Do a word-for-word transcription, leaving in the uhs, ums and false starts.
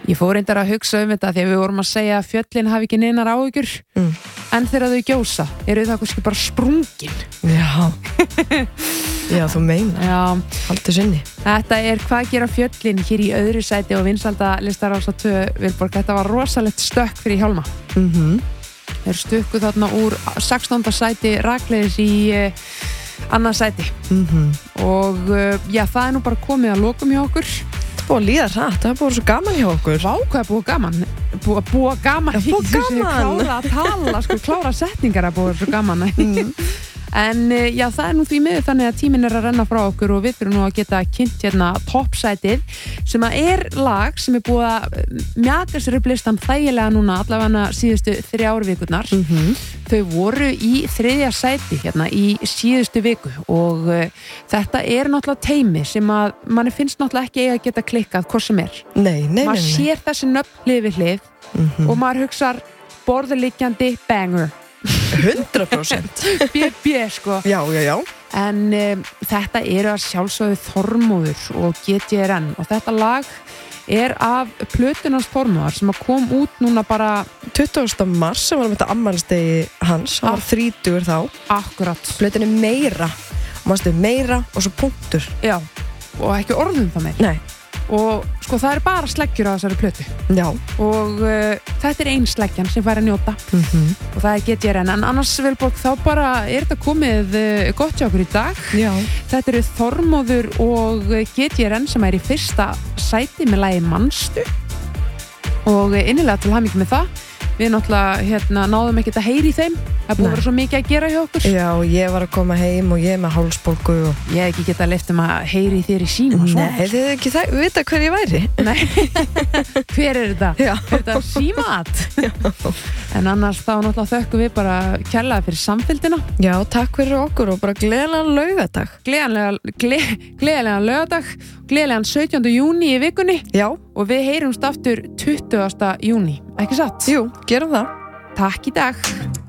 Ég fór reyndar að hugsa um þetta því að við vorum að segja að fjöllin hafi ekki neinar áhyggjur mm. en þegar þau gjósa eru það kannski bara sprungin. Já, já þú meina, já. Haldur sinni. Þetta er Hvað gera fjöllin hér í öðru sæti og vinsælda listarása tvö Vilborg. Þetta var rosalegt stökk fyrir Hjálma. Mhm. Þeir stukku þarna úr sextánda sæti rakleiðis í uh, annað sæti. Mhm. Og uh, já, það er nú bara komið að lokum hjá okkur. Búið að líða hratt, það er búið svo gaman hjá okkur. Vá, hvað er búið gaman? Búið að búið gaman. Já, búið gaman. Klára að tala, sko, klára setningar að búið svo gaman. Mm. En já, það er nú því miður þannig að tíminn er að renna frá okkur og við þurfum nú að geta kynnt hérna toppsætið sem að er lag sem er búið að mjaka sér upp listan þægilega núna allavega síðustu þrjár vikurnar. Mm-hmm. Þau voru í þriðja sæti hérna í síðustu viku og uh, þetta er náttúrulega teimi sem að manni finnst náttúrulega ekki eiga að geta klikkað hvort sem er. Nei, nei, nei. Maður sér þessi nöfn hlið við hlið mm-hmm. og maður hugsar borðurliggjandi banger. hundrað prósent B B sko. Já, já, já. En um, þetta eru að sjálfsögðu Þormóður og G T R N og þetta lag er af plötunans Þormóðar sem að kom út núna bara tuttugasta mars sem var um þetta afmælisdegi hans, hann var þrítugur þá. Akkurat. Plötunni meira, mástu meira og svo punktur. Já, og ekki orðum það meir. Nei. Og sko það er bara sleggjur á þessari plötu. Já. Og uh, þetta er ein sleggjan sem fær að njóta mm-hmm. og það er G T R N. En annars Vilborg þá bara er þetta komið uh, gott hjá okkur í dag. Já. Þetta eru Þormóður og G T R N sem er í fyrsta sæti með lagi Manstu og innilega til hamingju með það. Við náttúrulega hérna, náðum ekkert að heyri í þeim. Það er búið að vera svo mikið að gera hjá okkur. Já, ég var að koma heim og ég er með hálsbólgu og... Ég hef ekki getað leyft um að heyri í þér í síma og svona. Nei, þið hefur ekki það, vita hver ég væri. Nei, hver er þetta? Já. Er þetta símat? Já. En annars þá náttúrulega þökkum við bara kærlega fyrir samfylgdina. Já, takk fyrir okkur og bara gleðilegan laugardag. Gleðilegan gle, gleðilegan laugardag, gleðilegan sautjánda júní í vikunni. Já. Og við heyrumst aftur tuttugasta júní, ekki satt? Jú, gerum það. Takk í dag.